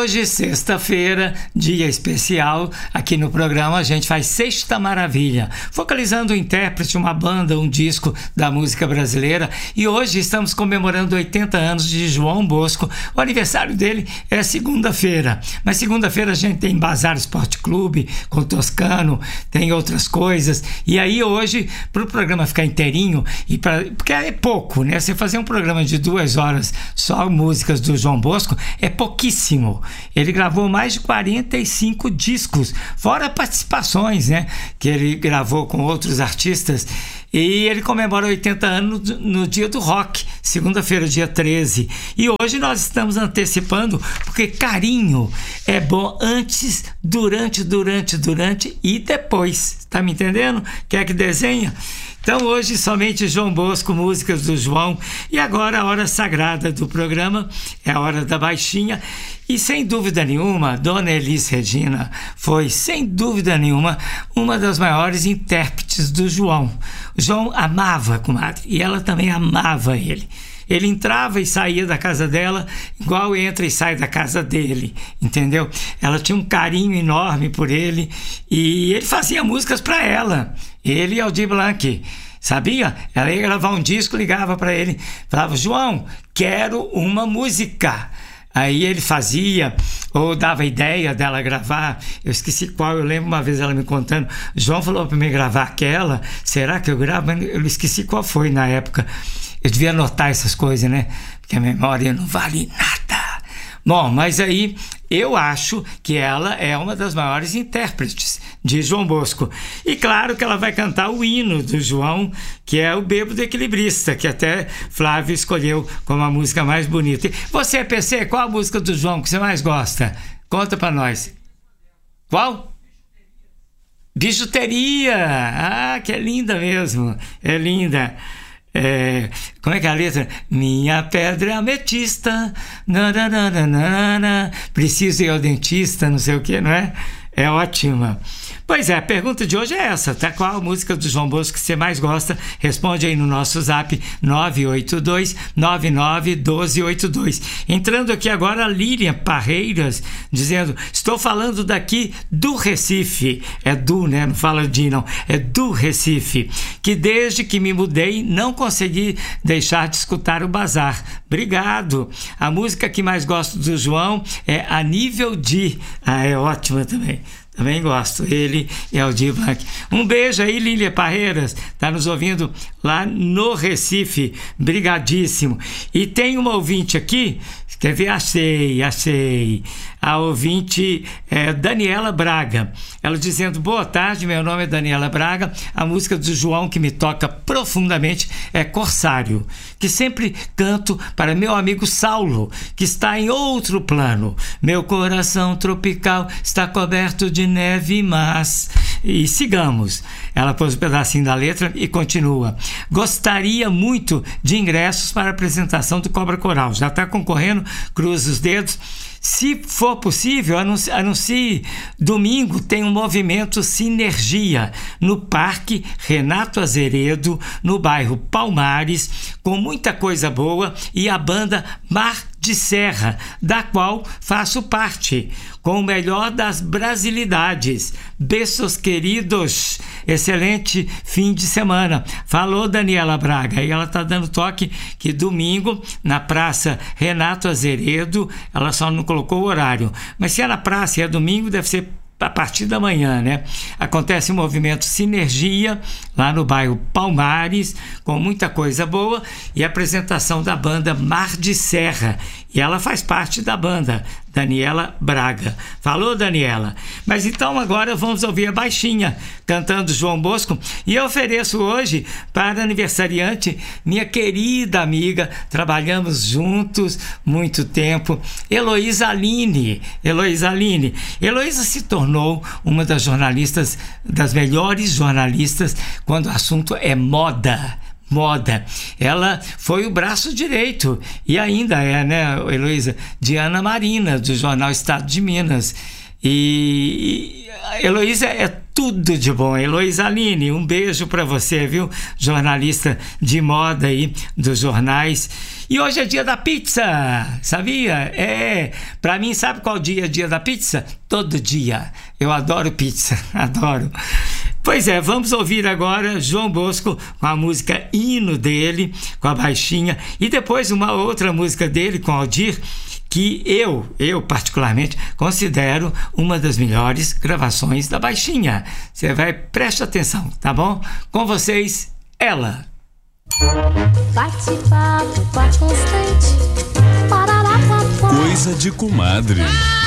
hoje, sexta-feira, dia especial, aqui no programa a gente faz Sexta Maravilha, focalizando o intérprete, uma banda, um disco da música brasileira. E hoje estamos comemorando 80 anos de João Bosco. O aniversário dele é segunda-feira, mas segunda-feira a gente tem Bazar Esporte Clube com Toscano, tem outras coisas. E aí hoje, para o programa ficar inteirinho, porque é pouco, né? Você fazer um programa de 2 horas só músicas do João Bosco é pouquíssimo. Ele gravou mais de 45 discos, fora participações, né, que ele gravou com outros artistas. E ele comemora 80 anos no dia do rock, segunda-feira, dia 13. E hoje nós estamos antecipando, porque carinho é bom antes, durante e depois. Tá me entendendo? Quer que desenha? Então hoje somente João Bosco, músicas do João. E agora a hora sagrada do programa é a hora da baixinha. E sem dúvida nenhuma, Dona Elis Regina foi, sem dúvida nenhuma, uma das maiores intérpretes do João. O João amava a comadre e ela também amava ele. Ele entrava e saía da casa dela igual entra e sai da casa dele, entendeu? Ela tinha um carinho enorme por ele e ele fazia músicas para ela. Ele e Aldir Blanc, sabia? Ela ia gravar um disco, ligava para ele, falava: João, quero uma música. Aí ele fazia, ou dava ideia dela gravar. Eu esqueci qual, eu lembro uma vez ela me contando. João falou para mim gravar aquela. Será que eu gravo? Eu esqueci qual foi na época. Eu devia anotar essas coisas, né? Porque a memória não vale nada. Bom, mas aí eu acho que ela é uma das maiores intérpretes de João Bosco. E claro que ela vai cantar o hino do João, que é o Bêbado Equilibrista, que até Flávio escolheu como a música mais bonita. E você, PC, qual a música do João que você mais gosta? Conta pra nós. Qual? Bijuteria! Ah, que é linda mesmo. É linda. Como é que é a letra? Minha pedra é ametista, nananana, preciso ir ao dentista, não sei o que, não é? É ótima. Pois é, a pergunta de hoje é essa, tá? Qual a música do João Bosco que você mais gosta? Responde aí no nosso zap 982-991282. Entrando aqui agora a Lilian Parreiras, dizendo: estou falando daqui do Recife. É do, né? Não fala de não. É do Recife. Que desde que me mudei não consegui deixar de escutar o Bazar. Obrigado. A música que mais gosto do João é A Nível de. Ah, é ótima também. Também gosto, ele e Aldir Blanc. Um beijo aí, Lília Parreiras, tá nos ouvindo lá no Recife, brigadíssimo. E tem uma ouvinte aqui, quer ver? Achei. A ouvinte é Daniela Braga. Ela dizendo: boa tarde, meu nome é Daniela Braga. A música do João que me toca profundamente é Corsário, que sempre canto para meu amigo Saulo, que está em outro plano. Meu coração tropical está coberto de neve, mas... E sigamos. Ela pôs um pedacinho da letra e continua: gostaria muito de ingressos para a apresentação do Cobra Coral. Já está concorrendo, cruza os dedos. Se for possível, anuncie. Domingo tem um movimento Sinergia no Parque Renato Azeredo, no bairro Palmares, com muita coisa boa, e a banda Mar de Serra, da qual faço parte, com o melhor das brasilidades. Beijos queridos, excelente fim de semana. Falou Daniela Braga. E ela está dando toque que domingo, na Praça Renato Azeredo, ela só não colocou o horário, mas se é na praça e é domingo, deve ser a partir da manhã, né? Acontece o movimento Sinergia lá no bairro Palmares, com muita coisa boa, e a apresentação da banda Mar de Serra, e ela faz parte da banda, Daniela Braga. Falou, Daniela? Mas então agora vamos ouvir a baixinha cantando João Bosco, e eu ofereço hoje para aniversariante minha querida amiga, trabalhamos juntos muito tempo, Heloísa Aline. Heloísa se tornou uma das jornalistas, das melhores jornalistas quando o assunto é moda. Ela foi o braço direito, e ainda é, né, Heloísa, de Ana Marina, do jornal Estado de Minas. E Heloísa é tudo de bom. Heloísa Aline, um beijo para você, viu? Jornalista de moda aí dos jornais. E hoje é dia da pizza, sabia? Para mim, sabe qual dia é dia da pizza? Todo dia. Eu adoro pizza, adoro. Pois é, vamos ouvir agora João Bosco com a música Hino dele, com a Baixinha, e depois uma outra música dele com Aldir, que eu particularmente considero uma das melhores gravações da Baixinha. Você vai, preste atenção, tá bom? Com vocês, ela. Bate-papo constante. Coisa de comadre.